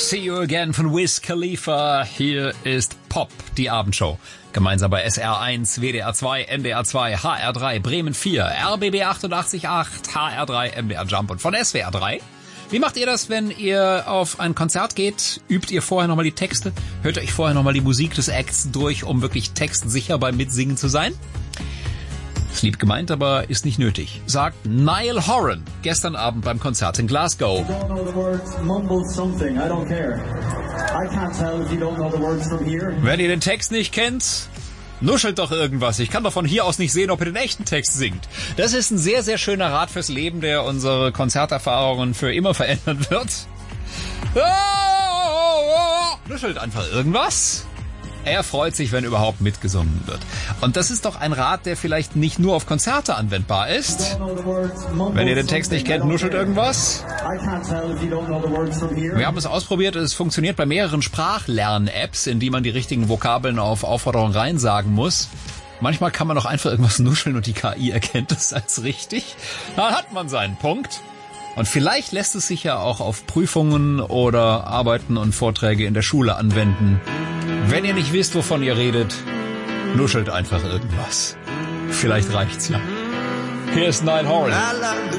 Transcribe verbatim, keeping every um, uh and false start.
See You Again von Wiz Khalifa. Hier ist Pop, die Abendshow. Gemeinsam bei S R eins, W D R zwei, N D R zwei, H R drei, Bremen vier, R B B achtundachtzig Komma acht, H R drei, M D R Jump und von S W R drei. Wie macht ihr das, wenn ihr auf ein Konzert geht? Übt ihr vorher nochmal die Texte? Hört euch vorher nochmal die Musik des Acts durch, um wirklich textsicher beim Mitsingen zu sein? Ist lieb gemeint, aber ist nicht nötig, sagt Niall Horan gestern Abend beim Konzert in Glasgow. Wenn ihr den Text nicht kennt, nuschelt doch irgendwas. Ich kann doch von hier aus nicht sehen, ob ihr den echten Text singt. Das ist ein sehr, sehr schöner Rat fürs Leben, der unsere Konzerterfahrungen für immer verändern wird. Nuschelt einfach irgendwas. Er freut sich, wenn überhaupt mitgesungen wird. Und das ist doch ein Rat, der vielleicht nicht nur auf Konzerte anwendbar ist. Wenn ihr den Text nicht kennt, nuschelt irgendwas. Wir haben es ausprobiert, es funktioniert bei mehreren Sprachlern-Apps, in die man die richtigen Vokabeln auf Aufforderung reinsagen muss. Manchmal kann man auch einfach irgendwas nuscheln und die K I erkennt es als richtig. Dann hat man seinen Punkt. Und vielleicht lässt es sich ja auch auf Prüfungen oder Arbeiten und Vorträge in der Schule anwenden. Wenn ihr nicht wisst, wovon ihr redet, nuschelt einfach irgendwas. Vielleicht reicht's ja. Hier ist Niall Horan.